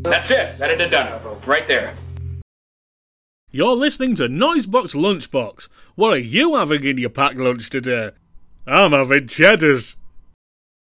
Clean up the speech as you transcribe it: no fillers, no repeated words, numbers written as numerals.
That's it. That had done it. Right there. You're listening to Noisebox Lunchbox. What are you having in your packed lunch today? I'm having cheddars.